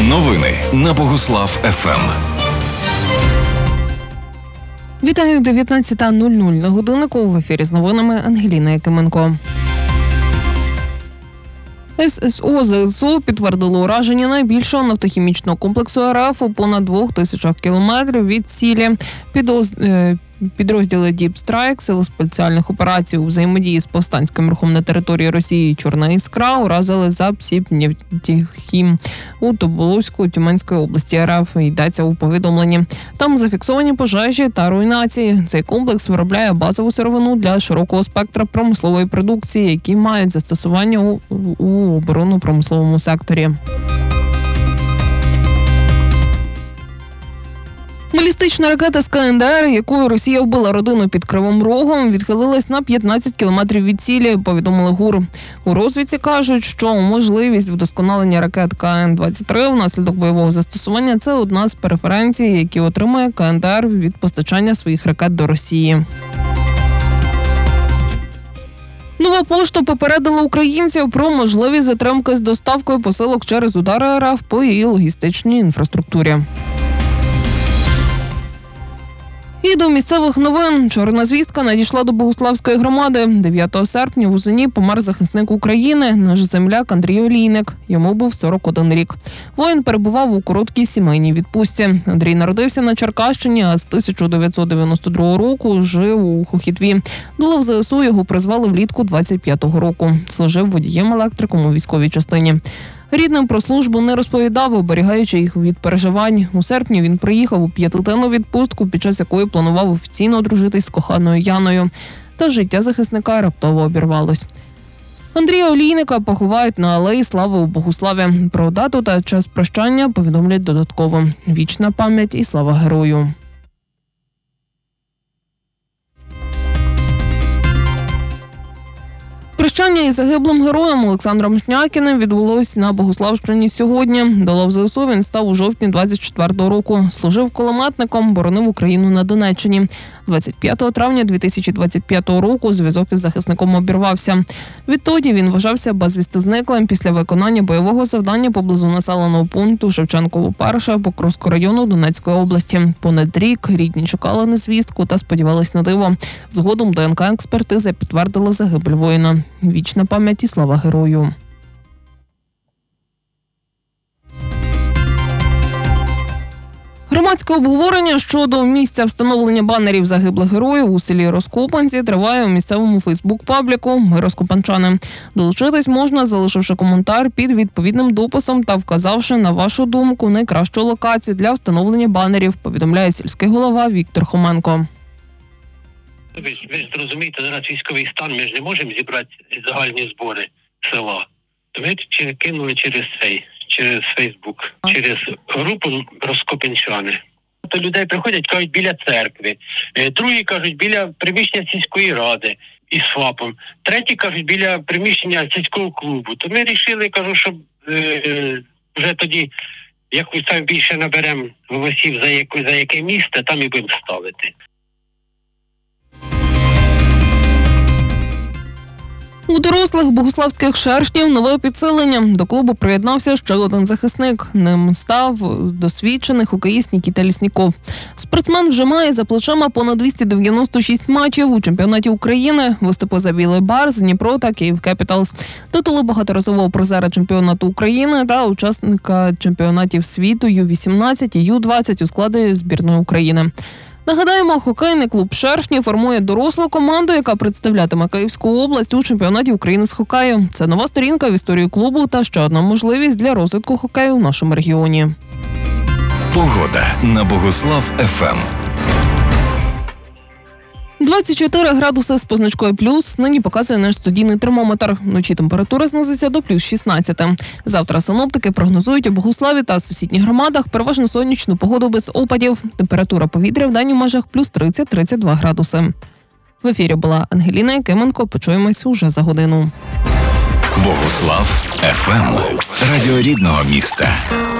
Новини на Богуслав ФМ. Вітаю, 19:00 на годиннику. В ефірі з новинами Ангеліна Якименко. ССО ЗСУ підтвердило ураження найбільшого нафтохімічного комплексу РФ у понад 2000 кілометрів від цілі. Підрозділи Deep Strike Сил спеціальних операцій у взаємодії з повстанським рухом на території Росії «Чорна іскра» уразили Запсібнефтехім у Тоболуську-Тюменської області РФ, йдеться у повідомленні. Там зафіксовані пожежі та руйнації. Цей комплекс виробляє базову сировину для широкого спектра промислової продукції, які мають застосування у оборонно-промисловому секторі. Балістична ракета з КНДР, якою Росія вбила родину під Кривим Рогом, відхилилась на 15 кілометрів від цілі, повідомили ГУР. У розвідці кажуть, що можливість вдосконалення ракет КН-23 внаслідок бойового застосування – це одна з преференцій, які отримує КНДР від постачання своїх ракет до Росії. Нова пошта попередила українців про можливі затримки з доставкою посилок через удари РФ по її логістичній інфраструктурі. І до місцевих новин. Чорна звістка надійшла до Богуславської громади. 9 серпня в Узині помер захисник України, наш земляк Андрій Олійник. Йому був 41 рік. Воїн перебував у короткій сімейній відпустці. Андрій народився на Черкащині, а з 1992 року жив у Хохітві. До лав ЗСУ його призвали влітку 25-го року. Служив водієм-електриком у військовій частині. Рідним про службу не розповідав, оберігаючи їх від переживань. У серпні він приїхав у 5-денну відпустку, під час якої планував офіційно одружитись з коханою Яною. Та життя захисника раптово обірвалось. Андрія Олійника поховають на Алеї Слави у Богуславі. Про дату та час прощання повідомлять додатково. Вічна пам'ять і слава герою. Прощання із загиблим героєм Олександром Шнякіним відбулось на Богуславщині сьогодні. До лав ЗСУ він став у жовтні 24-го року. Служив кулеметником, боронив Україну на Донеччині. 25 травня 2025 року зв'язок із захисником обірвався. Відтоді він вважався безвісти зниклим після виконання бойового завдання поблизу населеного пункту Шевченково-1 Покровського району Донецької області. Понад рік рідні чекали на звістку та сподівались на диво. Згодом ДНК-експертиза підтвердила загибель воїна. Вічна пам'ять і слава герою. Громадське обговорення щодо місця встановлення банерів загиблих героїв у селі Розкопанці триває у місцевому фейсбук-пабліку «Ми розкопанчани». Долучитись можна, залишивши коментар під відповідним дописом та вказавши, на вашу думку, найкращу локацію для встановлення банерів, повідомляє сільський голова Віктор Хоменко. Ви ж зрозумієте, зараз військовий стан, ми ж не можемо зібрати загальні збори села. То ми кинули через Фейсбук, через групу «Розкопанчани». То людей приходять, кажуть, біля церкви. Другі кажуть, біля приміщення сільської ради із ФАПом. Треті кажуть, біля приміщення сільського клубу. То ми вирішили, кажу, щоб вже тоді, як ми там більше наберемо голосів за яке місце, там і будемо ставити. У дорослих богуславських шершнів нове підсилення. До клубу приєднався ще один захисник. Ним став досвідчений хокеїст Нікіта Лісніков. Спортсмен вже має за плечима понад 296 матчів у чемпіонаті України. Виступи за Білий Барс, Дніпро та Київ Кепіталс. Титули багаторазового призера чемпіонату України та учасника чемпіонатів світу Ю-18 і Ю-20 у складі збірної України. Нагадаємо, хокейний клуб «Шершні» формує дорослу команду, яка представлятиме Київську область у чемпіонаті України з хокею. Це нова сторінка в історії клубу та ще одна можливість для розвитку хокею в нашому регіоні. Погода на Богуслав ФМ. 24 градуси з позначкою плюс. Нині показує наш студійний термометр. Вночі температура знизиться до плюс 16. Завтра синоптики прогнозують у Богуславі та сусідніх громадах переважно сонячну погоду без опадів. Температура повітря в день у межах плюс 30-32 градуси. В ефірі була Ангеліна Якименко. Почуємось уже за годину. Богуслав ФМ. Радіо рідного міста.